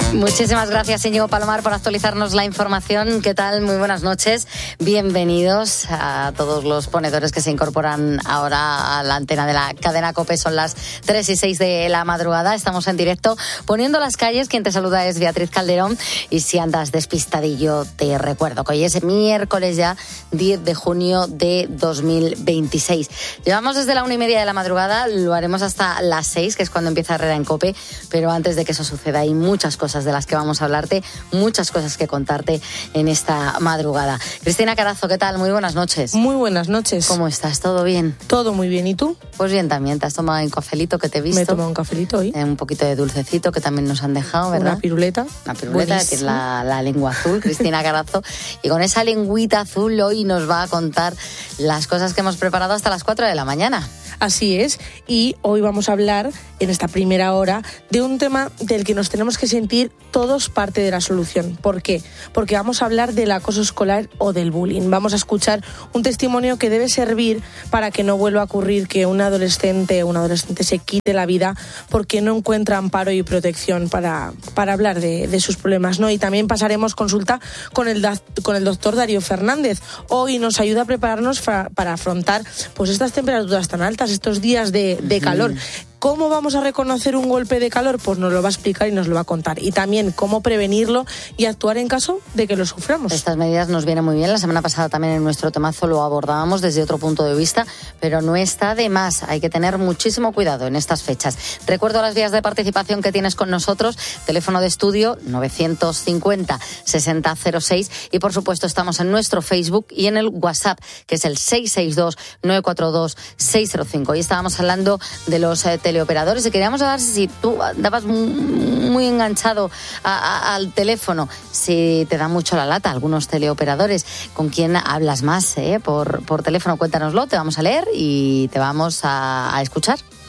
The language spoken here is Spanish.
Muchísimas gracias, Íñigo Palomar, por actualizarnos la información. ¿Qué tal? Muy buenas noches. Bienvenidos a todos los ponedores que se incorporan ahora a la antena de la cadena COPE. Son las 3:06 de la madrugada. Estamos en directo poniendo las calles. Quien te saluda es Beatriz Calderón. Y si andas despistadillo, te recuerdo que hoy es miércoles ya, 10 de junio de 2026. Llevamos desde la 1:30 de la madrugada, lo haremos hasta las 6, que es cuando empieza Herrera en COPE. Pero antes de que eso suceda, hay muchas cosas de las que vamos a hablarte, muchas cosas que contarte en esta madrugada. Cristina Carazo, ¿qué tal? Muy buenas noches. Muy buenas noches. ¿Cómo estás? ¿Todo bien? Todo muy bien. ¿Y tú? Pues bien también. ¿Te has tomado un cafelito que te he visto? Me he tomado un cafelito hoy. Un poquito de dulcecito que también nos han dejado, ¿verdad? Una piruleta. Una piruleta, que es la lengua azul, Cristina Carazo. Y con esa lengüita azul hoy nos va a contar las cosas que hemos preparado hasta las 4 de la mañana. Así es. Y hoy vamos a hablar, en esta primera hora, de un tema del que nos tenemos que sentir todos parte de la solución. ¿Por qué? Porque vamos a hablar del acoso escolar o del bullying. Vamos a escuchar un testimonio que debe servir para que no vuelva a ocurrir que un adolescente o una adolescente se quite la vida porque no encuentra amparo y protección para hablar de sus problemas, ¿no? Y también pasaremos consulta con el doctor Darío Fernández. Hoy nos ayuda a prepararnos para afrontar pues estas temperaturas tan altas, estos días de calor. ¿Cómo vamos a reconocer un golpe de calor? Pues nos lo va a explicar y nos lo va a contar. Y también cómo prevenirlo y actuar en caso de que lo suframos. Estas medidas nos vienen muy bien. La semana pasada también en nuestro temazo lo abordábamos desde otro punto de vista, pero no está de más. Hay que tener muchísimo cuidado en estas fechas. Recuerdo las vías de participación que tienes con nosotros. Teléfono de estudio 950-6006 y por supuesto estamos en nuestro Facebook y en el WhatsApp, que es el 662-942-605. Y estábamos hablando de los teleoperadores y queríamos saber si tú andabas muy enganchado al teléfono, si te da mucho la lata algunos teleoperadores. ¿Con quién hablas más por teléfono? Cuéntanoslo, te vamos a leer y te vamos a escuchar.